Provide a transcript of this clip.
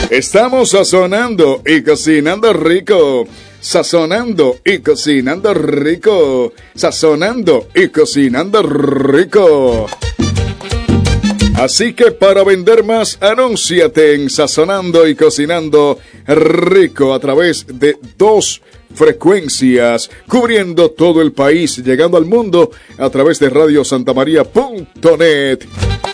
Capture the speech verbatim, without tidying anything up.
Estamos sazonando y cocinando rico. Sazonando y cocinando rico. Sazonando y cocinando rico. Así que para vender más, anúnciate en Sazonando y Cocinando Rico a través de dos frecuencias, cubriendo todo el país, llegando al mundo a través de radio santa maría punto net.